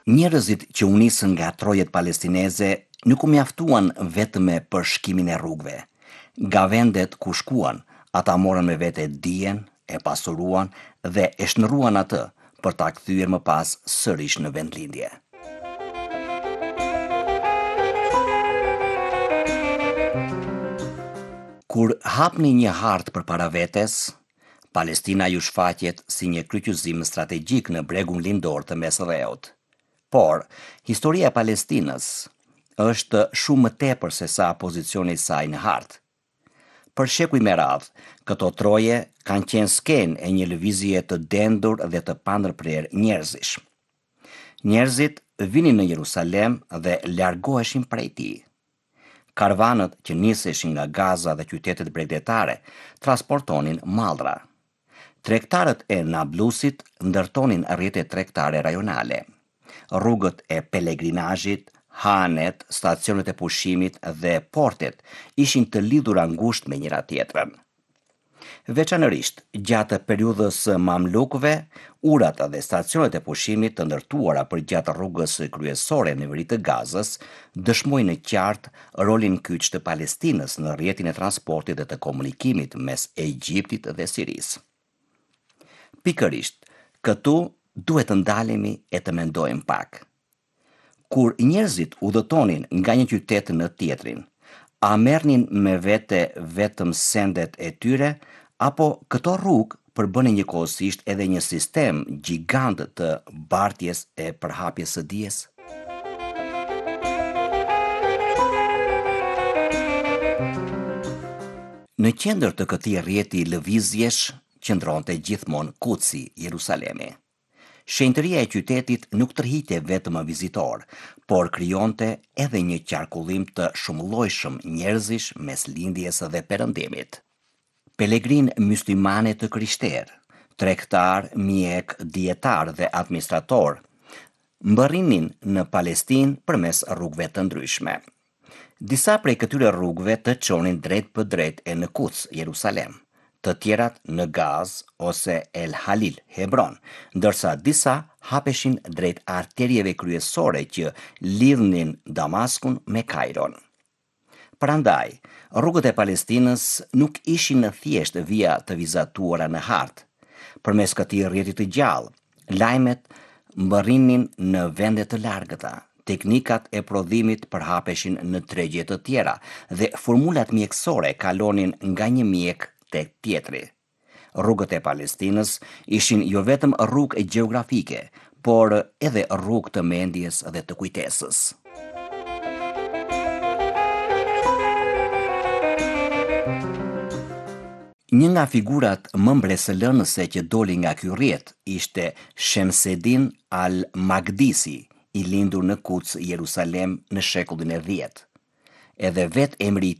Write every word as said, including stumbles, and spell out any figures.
Njerëzit që u nisën nga trojet palestineze nuk u mjaftuan vetëm me përshkimin e rrugëve. Nga vendet ku shkuan, ata morën me vete dijen, e pasuruan dhe e shndërruan atë për ta kthyer më pas sërish në vendlindje. Kur hapni një hartë përpara vetes, Palestina ju shfaqet si një kryqëzim strategjik në bregun lindor të Mesdheut. Por, historia e Palestinës është shumë më tepër se sa pozicioni i saj në hartë. Për shekuj me radhë, këto troje kanë qenë skenë e një lëvizje të dendur dhe të pandërprer njerëzish. Njerëzit vinin në Jerusalem dhe largoheshin prej tij. Karvanët që niseshin nga Gaza dhe qytetet bregdetare transportonin mallra. Tregtarët e Nablusit ndërtonin rrjete tregtare rajonale. Rrugët e pelegrinazhit, hanet, stacionet e pushimit dhe portet ishin të lidhura ngushtë me njëra tjetrën. Veçanërisht, gjatë periudhës së Mamlukëve, urat dhe stacionet e pushimit të ndërtuara përgjatë rrugës kryesore në veri të Gazës dëshmojnë në qartë rolin kyç të Palestinës në rrjetin e transportit dhe të komunikimit mes Egjiptit dhe Sirisë. Pikërisht, këtu duhet të ndalemi e të mendojmë pak. Kur njerëzit udhëtonin nga një qytet në tjetrin, a merrnin me vete vetëm sendet e tyre, apo këto rrugë përbënin njëkohësisht edhe një sistem gjigant të bartjes e përhapjes së dijes? Në qendër të këtij rrjeti lëvizjesh qëndronte gjithmonë Kutsi, Jerusalemi. Shenjtëria e qytetit nuk tërhiqte vetëm vizitor, por krijonte edhe një qarkullim të shumëllojshëm njerëzish mes lindjes dhe perëndimit. Pelegrin myslimane të krishterë, tregtar, mjek, dietar dhe administrator mbërrinin në Palestinë përmes rrugëve të ndryshme. Disa prej këtyre rrugëve të çonin drejt për drejt e në Kuts, Jerusalem, të tjerat në Gaz ose El Halil, Hebron, ndërsa disa hapeshin drejt arterieve kryesore që lidhnin Damaskun me Kairon. Prandaj, rrugët e Palestinës nuk ishin në thjesht vija të vizatuara në hartë. Përmes këtij rrjeti të gjallë, lajmet mbërrinin në vende të largëta, teknikat e prodhimit përhapeshin në tregje të tjera dhe formulat mjekësore kalonin nga një mjek tek tjetri. Rrugët e Palestinës ishin jo vetëm rrugë gjeografike, por edhe rrugë të mendjes dhe të kujtesës. Një nga figurat më mbresëlënëse që doli nga ky rrjet ishte Shemseddin al-Magdisi, i lindur në Kuts, Jerusalem në shekullin e dhjetë. Edhe vet emri i